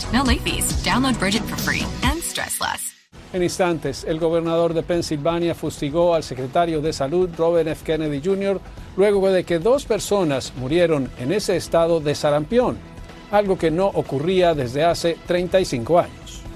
no late fees. Download Bridget for free and stress less. En instantes, el gobernador de Pensilvania fustigó al secretario de Salud, Robert F. Kennedy Jr., luego de que 2 personas murieron en ese estado de sarampión, algo que no ocurría desde hace 35 años.